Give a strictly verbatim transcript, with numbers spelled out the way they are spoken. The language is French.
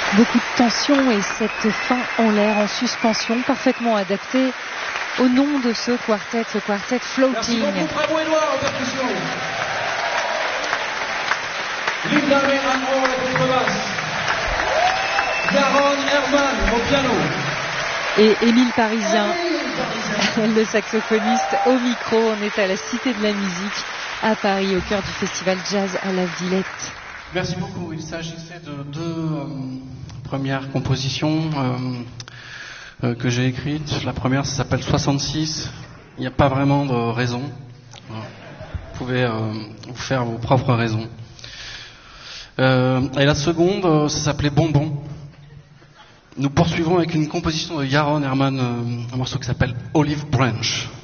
Beaucoup de tension et cette fin en l'air, en suspension, parfaitement adaptée au nom de ce quartet, ce quartet Floating. Merci beaucoup, Bravo Edouard en percussion. Linda Meyrano à la contrebasse. Yaron Herman au piano. Et Émile Parisien, le saxophoniste au micro. On est à la Cité de la Musique à Paris, au cœur du festival Jazz à la Villette. Merci beaucoup. Il s'agissait de deux euh, premières compositions euh, euh, que j'ai écrites. La première, ça s'appelle soixante-six. Il n'y a pas vraiment de raison. Voilà. Vous pouvez euh, vous faire vos propres raisons. Euh, et la seconde, euh, ça s'appelait Bonbon. Nous poursuivons avec une composition de Yaron Herman, euh, un morceau qui s'appelle Olive Branch.